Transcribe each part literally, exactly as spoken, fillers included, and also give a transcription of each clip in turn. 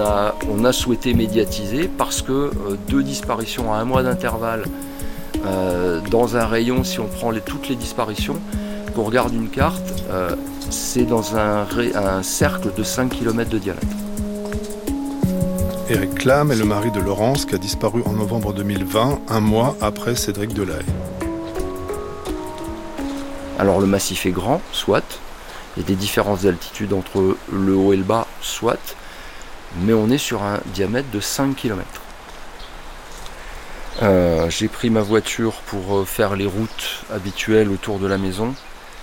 a, on a souhaité médiatiser parce que euh, deux disparitions à un mois d'intervalle euh, dans un rayon, si on prend les, toutes les disparitions, qu'on regarde une carte, euh, c'est dans un, un cercle de cinq kilomètres de diamètre. Éric Clam est le mari de Laurence qui a disparu en novembre deux mille vingt, un mois après Cédric Delahaye. Alors le massif est grand, soit, il y a des différences d'altitude entre le haut et le bas, soit, mais on est sur un diamètre de cinq kilomètres. Euh, j'ai pris ma voiture pour faire les routes habituelles autour de la maison.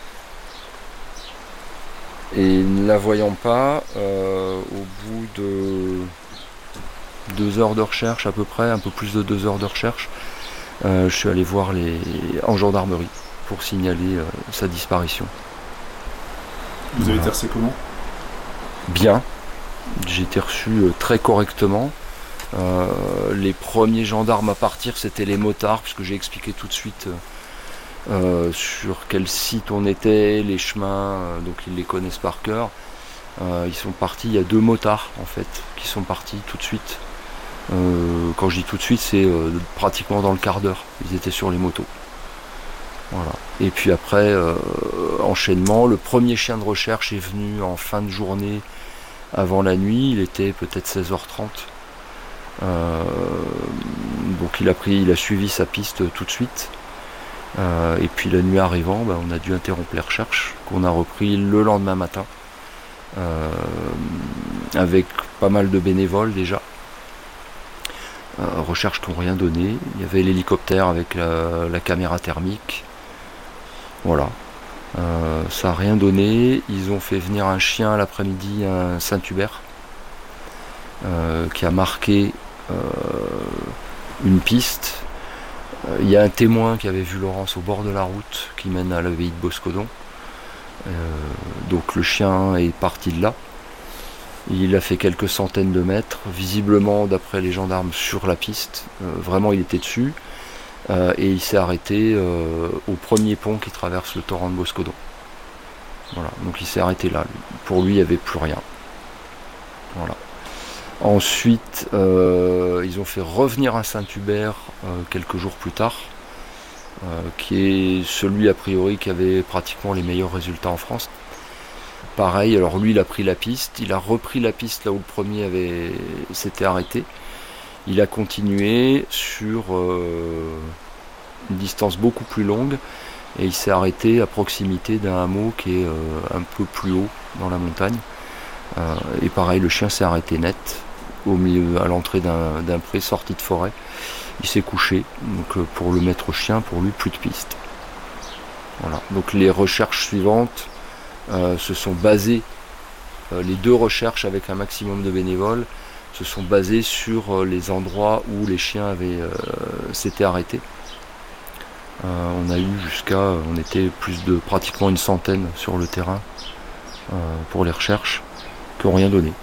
Et ne la voyant pas, euh, au bout de deux heures de recherche à peu près, un peu plus de deux heures de recherche, euh, je suis allé voir les en gendarmerie pour signaler euh, sa disparition. Vous avez été reçu comment ? Bien, j'ai été reçu euh, très correctement. Euh, les premiers gendarmes à partir, c'était les motards, puisque j'ai expliqué tout de suite euh, euh, sur quel site on était, les chemins, euh, donc ils les connaissent par cœur. Euh, ils sont partis, il y a deux motards en fait, qui sont partis tout de suite. Euh, quand je dis tout de suite, c'est euh, pratiquement dans le quart d'heure. Ils étaient sur les motos. Voilà. Et puis après, euh, enchaînement, le premier chien de recherche est venu en fin de journée avant la nuit, il était peut-être seize heures trente. Euh, donc il a pris, il a suivi sa piste tout de suite. Euh, et puis la nuit arrivant, bah, on a dû interrompre les recherches, qu'on a repris le lendemain matin, euh, avec pas mal de bénévoles déjà. Euh, recherches qui n'ont rien donné. Il y avait l'hélicoptère avec la, la caméra thermique. Voilà. Euh, ça n'a rien donné. Ils ont fait venir un chien l'après-midi, un Saint-Hubert, euh, qui a marqué euh, une piste. Euh, il y a un témoin qui avait vu Laurence au bord de la route qui mène à l'abbaye de Boscodon. Euh, donc le chien est parti de là. Il a fait quelques centaines de mètres, visiblement d'après les gendarmes sur la piste. Euh, vraiment il était dessus. Euh, et il s'est arrêté euh, au premier pont qui traverse le torrent de Boscodon. Voilà, donc il s'est arrêté là. Pour lui, il n'y avait plus rien. Voilà. Ensuite, euh, ils ont fait revenir un Saint-Hubert euh, quelques jours plus tard, euh, qui est celui a priori qui avait pratiquement les meilleurs résultats en France. Pareil, alors lui, il a pris la piste, il a repris la piste là où le premier avait s'était arrêté. Il a continué sur euh, une distance beaucoup plus longue et il s'est arrêté à proximité d'un hameau qui est euh, un peu plus haut dans la montagne. Euh, et pareil, le chien s'est arrêté net au milieu, à l'entrée d'un, d'un pré sorti de forêt. Il s'est couché. Donc euh, pour le maître chien, pour lui, plus de piste. Voilà. Donc les recherches suivantes euh, se sont basées, euh, les deux recherches avec un maximum de bénévoles, se sont basés sur les endroits où les chiens avaient euh, s'étaient arrêtés. Euh, on a eu jusqu'à, on était plus de pratiquement une centaine sur le terrain euh, pour les recherches qui n'ont rien donné.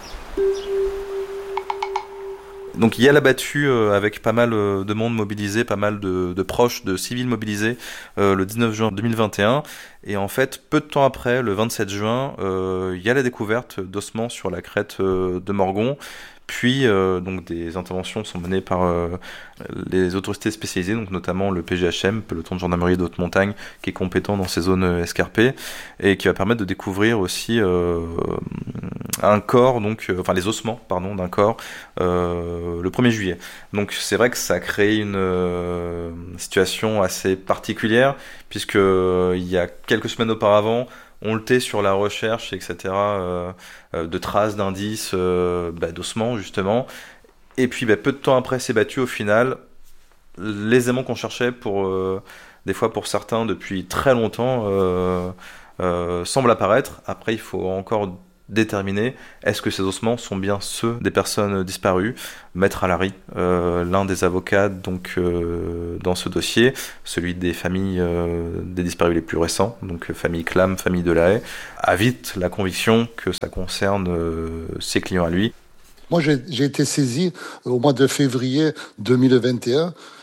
Donc il y a la battue euh, avec pas mal euh, de monde mobilisé, pas mal de, de proches, de civils mobilisés euh, le dix-neuf juin deux mille vingt et un. Et en fait, peu de temps après, le vingt-sept juin, euh, il y a la découverte d'ossements sur la crête euh, de Morgon. Puis, euh, donc, des interventions sont menées par euh, les autorités spécialisées, donc notamment le P G H M, peloton de gendarmerie de haute montagne, qui est compétent dans ces zones escarpées et qui va permettre de découvrir aussi euh, un corps, donc, euh, enfin les ossements, pardon, d'un corps euh, le premier juillet. Donc, c'est vrai que ça a créé une euh, situation assez particulière, puisque euh, il y a quelques semaines auparavant, on le tait sur la recherche, et cetera, euh, euh, de traces, d'indices, euh, bah, d'ossements, justement. Et puis, bah, peu de temps après, c'est battu, au final, les éléments qu'on cherchait, pour, euh, des fois pour certains, depuis très longtemps, euh, euh, semblent apparaître. Après, il faut encore déterminer, est-ce que ces ossements sont bien ceux des personnes disparues. Maître Alary, euh, l'un des avocats donc euh, dans ce dossier, celui des familles euh, des disparus les plus récents, donc famille Clam, famille Delahaye, a vite la conviction que ça concerne euh, ses clients à lui. Moi, j'ai, j'ai été saisi au mois de février deux mille vingt et un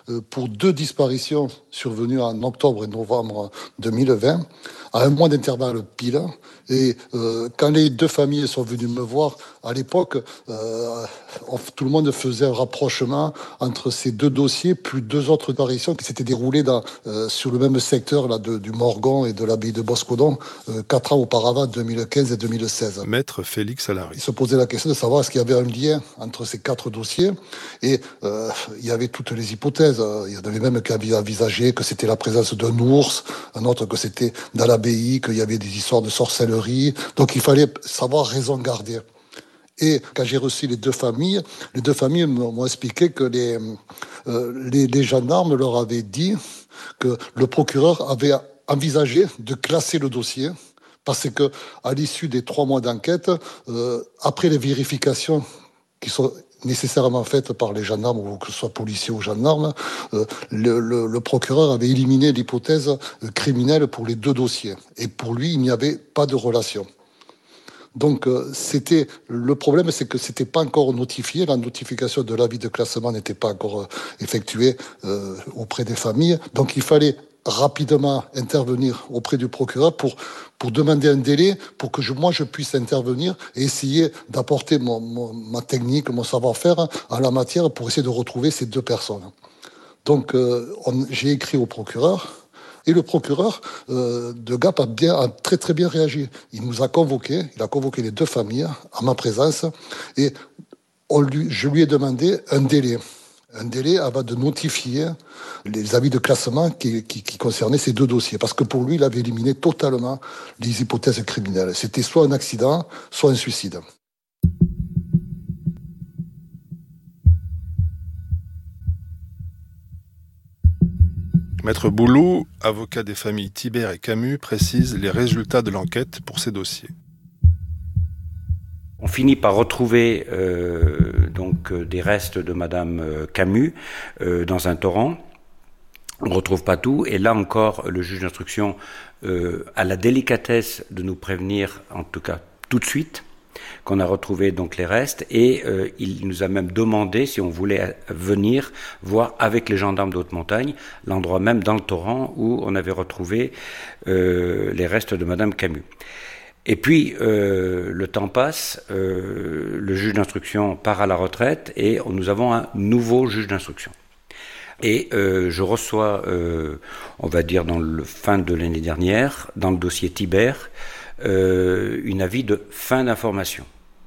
euh, pour deux disparitions survenues en octobre et novembre deux mille vingt, à un mois d'intervalle pile. Et euh, quand les deux familles sont venues me voir, à l'époque, euh, on, tout le monde faisait un rapprochement entre ces deux dossiers, plus deux autres disparitions qui s'étaient déroulées dans, euh, sur le même secteur là, de, du Morgon et de l'abbaye de Boscodon, euh, quatre ans auparavant, deux mille quinze et deux mille seize. Maître Félix Allary. Il se posait la question de savoir est-ce qu'il y avait un lien entre ces quatre dossiers. Et euh, il y avait toutes les hypothèses. Il y en avait même qui avaient envisagé que c'était la présence d'un ours, un autre que c'était dans l'abbaye, qu'il y avait des histoires de sorcellerie. Donc il fallait savoir raison garder. Et quand j'ai reçu les deux familles, les deux familles m'ont expliqué que les, euh, les, les gendarmes leur avaient dit que le procureur avait envisagé de classer le dossier parce que à l'issue des trois mois d'enquête, euh, après les vérifications qui sont nécessairement faites par les gendarmes, ou que ce soit policiers ou gendarmes, euh, le, le, le procureur avait éliminé l'hypothèse criminelle pour les deux dossiers. Et pour lui, il n'y avait pas de relation. Donc, euh, c'était le problème, c'est que c'était pas encore notifié. La notification de l'avis de classement n'était pas encore euh, effectuée euh, auprès des familles. Donc, il fallait rapidement intervenir auprès du procureur pour pour demander un délai pour que je, moi je puisse intervenir et essayer d'apporter mon, mon, ma technique, mon savoir-faire en la matière pour essayer de retrouver ces deux personnes. Donc, euh, on, j'ai écrit au procureur. Et le procureur euh, de Gap a, bien, a très très bien réagi. Il nous a convoqués, il a convoqué les deux familles en ma présence et on lui, je lui ai demandé un délai. Un délai avant de notifier les avis de classement qui, qui, qui concernaient ces deux dossiers. Parce que pour lui, il avait éliminé totalement les hypothèses criminelles. C'était soit un accident, soit un suicide. Maître Boulou, avocat des familles Thibert et Camus, précise les résultats de l'enquête pour ces dossiers. On finit par retrouver euh, donc euh, des restes de Madame euh, Camus euh, dans un torrent. On ne retrouve pas tout, et là encore, le juge d'instruction euh, a la délicatesse de nous prévenir, en tout cas tout de suite, qu'on a retrouvé donc les restes, et euh, il nous a même demandé si on voulait venir voir avec les gendarmes de Haute-Montagne l'endroit même dans le torrent où on avait retrouvé euh, les restes de Madame Camus. Et puis euh, le temps passe, euh, le juge d'instruction part à la retraite et nous avons un nouveau juge d'instruction. Et euh, je reçois, euh, on va dire dans le fin de l'année dernière, dans le dossier Thibert, euh, une avis de fin d'information.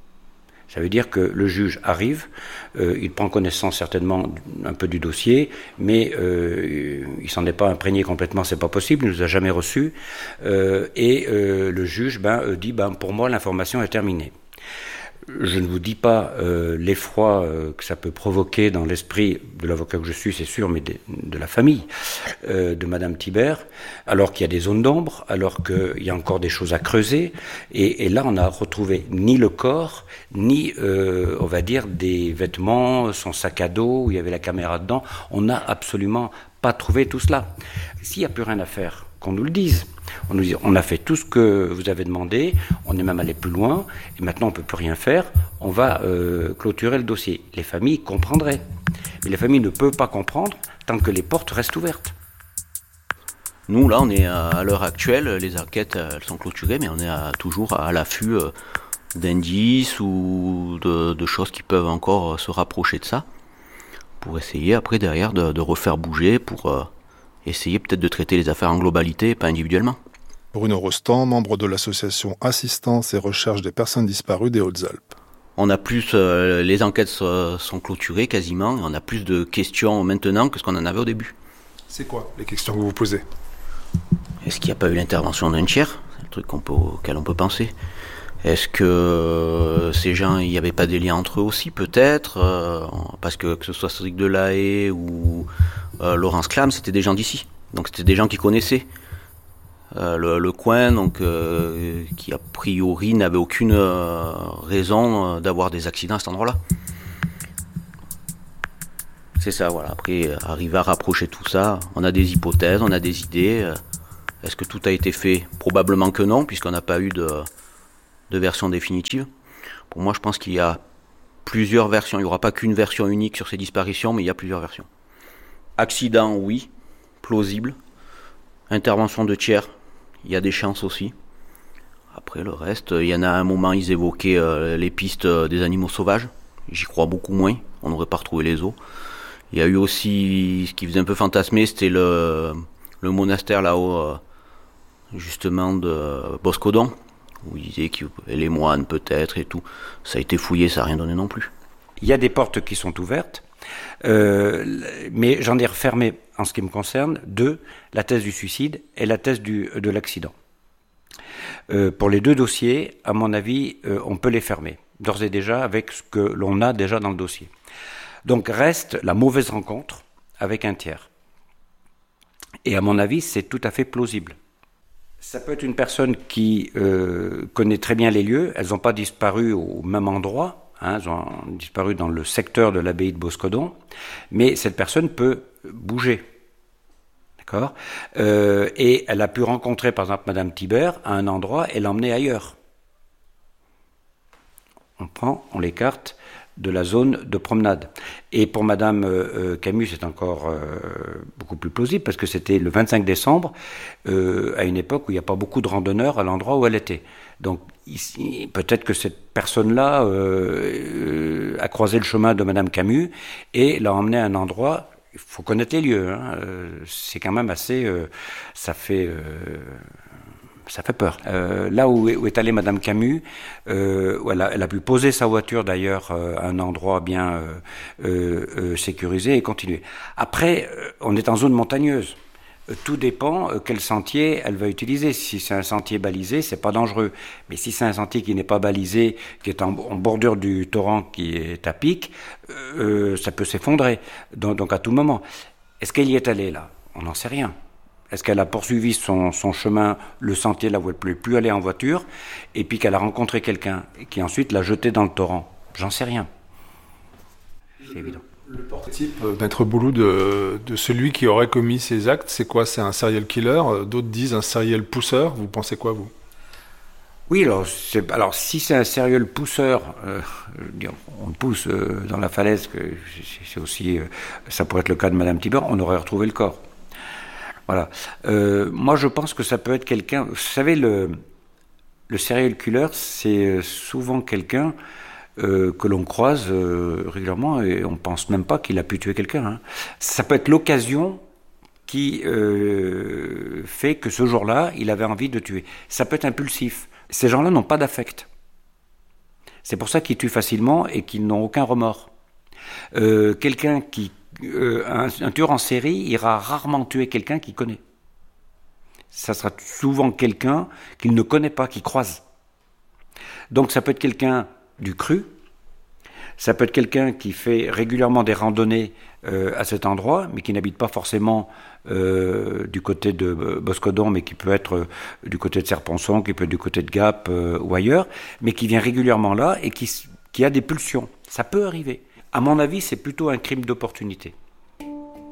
Ça veut dire que le juge arrive, euh, il prend connaissance certainement un peu du dossier, mais euh, il s'en est pas imprégné complètement, c'est pas possible, il nous a jamais reçus, euh, et euh, le juge ben, dit ben, pour moi l'information est terminée. Je ne vous dis pas euh, l'effroi euh, que ça peut provoquer dans l'esprit de l'avocat que je suis, c'est sûr, mais de, de la famille euh, de Madame Thibert, alors qu'il y a des zones d'ombre, alors qu'il y a encore des choses à creuser. Et, et là, on n'a retrouvé ni le corps, ni, euh, on va dire, des vêtements, son sac à dos, où il y avait la caméra dedans. On n'a absolument pas trouvé tout cela. S'il n'y a plus rien à faire, qu'on nous le dise. On nous dit, on a fait tout ce que vous avez demandé, on est même allé plus loin, et maintenant on ne peut plus rien faire, on va euh, clôturer le dossier. Les familles comprendraient. Mais les familles ne peuvent pas comprendre tant que les portes restent ouvertes. Nous, là, on est à l'heure actuelle, les enquêtes, elles sont clôturées, mais on est à, toujours à l'affût euh, d'indices ou de, de choses qui peuvent encore se rapprocher de ça, pour essayer après, derrière, de, de refaire bouger, pour... Euh, essayer peut-être de traiter les affaires en globalité, pas individuellement. Bruno Rostand, membre de l'association Assistance et Recherche des Personnes Disparues des Hautes-Alpes. On a plus, euh, les enquêtes sont clôturées quasiment, on a plus de questions maintenant que ce qu'on en avait au début. C'est quoi les questions que vous vous posez ? Est-ce qu'il n'y a pas eu l'intervention d'un tiers ? C'est le truc qu'on peut, auquel on peut penser. Est-ce que euh, ces gens, il n'y avait pas des liens entre eux aussi, peut-être euh, parce que que ce soit Cédric Delahaye ou euh, Laurence Clam, c'était des gens d'ici. Donc c'était des gens qui connaissaient euh, le, le coin, donc euh, qui a priori n'avaient aucune euh, raison euh, d'avoir des accidents à cet endroit-là. C'est ça, voilà. Après, arriver à rapprocher tout ça, on a des hypothèses, on a des idées. Euh, est-ce que tout a été fait ? Probablement que non, puisqu'on n'a pas eu de... de version définitive. Pour moi, je pense qu'il y a plusieurs versions. Il n'y aura pas qu'une version unique sur ces disparitions, mais il y a plusieurs versions. Accident, oui, plausible. Intervention de tiers, il y a des chances aussi. Après le reste, il y en a un moment, ils évoquaient euh, les pistes des animaux sauvages. J'y crois beaucoup moins, on n'aurait pas retrouvé les os. Il y a eu aussi, ce qui faisait un peu fantasmer, c'était le, le monastère là-haut, euh, justement de Boscodon, où ils disaient qu'il y avait les moines peut-être et tout. Ça a été fouillé, ça n'a rien donné non plus. Il y a des portes qui sont ouvertes, euh, mais j'en ai refermé, en ce qui me concerne, deux, la thèse du suicide et la thèse du, de l'accident. Euh, pour les deux dossiers, à mon avis, euh, on peut les fermer, d'ores et déjà, avec ce que l'on a déjà dans le dossier. Donc reste la mauvaise rencontre avec un tiers. Et à mon avis, c'est tout à fait plausible. Ça peut être une personne qui euh, connaît très bien les lieux, elles n'ont pas disparu au même endroit, hein, elles ont disparu dans le secteur de l'abbaye de Boscodon, mais cette personne peut bouger. D'accord ? euh, Et elle a pu rencontrer, par exemple, Madame Thibert à un endroit et l'emmener ailleurs. On prend, on l'écarte de la zone de promenade. Et pour Madame euh, Camus, c'est encore euh, beaucoup plus plausible, parce que c'était le vingt-cinq décembre, euh, à une époque où il n'y a pas beaucoup de randonneurs à l'endroit où elle était. Donc ici, peut-être que cette personne-là euh, euh, a croisé le chemin de Madame Camus et l'a emmené à un endroit. Il faut connaître les lieux. Hein, euh, c'est quand même assez... Euh, ça fait... Euh, Ça fait peur. Euh, là où est, où est allée Madame Camus, euh, où elle, a, elle a pu poser sa voiture d'ailleurs euh, à un endroit bien euh, euh, euh, sécurisé et continuer. Après, euh, on est en zone montagneuse. Euh, tout dépend euh, quel sentier elle va utiliser. Si c'est un sentier balisé, c'est pas dangereux. Mais si c'est un sentier qui n'est pas balisé, qui est en, en bordure du torrent, qui est à pic, euh, ça peut s'effondrer. Donc, donc à tout moment. Est-ce qu'elle y est allée là ? On n'en sait rien. Est-ce qu'elle a poursuivi son, son chemin, le sentier là où elle ne pouvait plus aller en voiture, et puis qu'elle a rencontré quelqu'un qui ensuite l'a jeté dans le torrent ? J'en sais rien. C'est évident. Le portrait-type, Maître Bouloud, de, de celui qui aurait commis ces actes, c'est quoi ? C'est un serial killer ? D'autres disent un serial pousseur. Vous pensez quoi, vous ? Oui, alors, c'est, alors si c'est un serial pousseur, euh, on pousse euh, dans la falaise, que c'est aussi, euh, ça pourrait être le cas de Madame Thibert, on aurait retrouvé le corps. Voilà. Euh, moi, je pense que ça peut être quelqu'un... Vous savez, le, le serial killer, c'est souvent quelqu'un euh, que l'on croise euh, régulièrement et on ne pense même pas qu'il a pu tuer quelqu'un. Hein. Ça peut être l'occasion qui euh, fait que ce jour-là, il avait envie de tuer. Ça peut être impulsif. Ces gens-là n'ont pas d'affect. C'est pour ça qu'ils tuent facilement et qu'ils n'ont aucun remords. Euh, quelqu'un qui... Euh, un, un tueur en série ira rarement tuer quelqu'un qu'il connaît. Ça sera souvent quelqu'un qu'il ne connaît pas, qu'il croise. Donc ça peut être quelqu'un du cru, ça peut être quelqu'un qui fait régulièrement des randonnées euh, à cet endroit, mais qui n'habite pas forcément euh, du côté de Boscodon, mais qui peut être euh, du côté de Serponçon, qui peut être du côté de Gap euh, ou ailleurs, mais qui vient régulièrement là et qui, qui a des pulsions. Ça peut arriver. À mon avis, c'est plutôt un crime d'opportunité.